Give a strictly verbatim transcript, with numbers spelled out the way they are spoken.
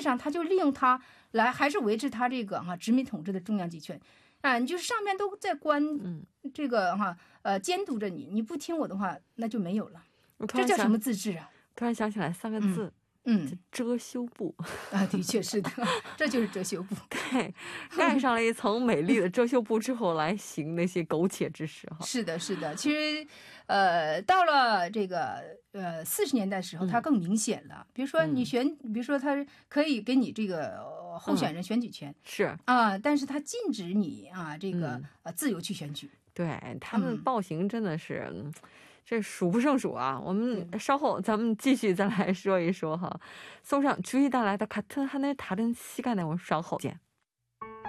上他就利用它来还是维持他这个哈、啊、殖民统治的中央集权啊，你就是上面都在关这个哈、啊、呃监督着你，你不听我的话那就没有了，这叫什么自治啊？ 突然想起来三个字，嗯，遮羞布啊，的确是的，这就是遮羞布。 对，盖上了一层美丽的遮羞布之后来行那些苟且之事哈。 是的，是的，其实呃到了这个呃四十年代时候它更明显了，比如说你选比如说它可以给你这个候选人选举权， 是啊，但是它禁止你啊这个呃自由去选举。 对，他们暴行真的是这数不胜数啊。我们稍后咱们继续再来说一说哈。送上주의带来的같은 하늘 다른 시간에我们稍后见。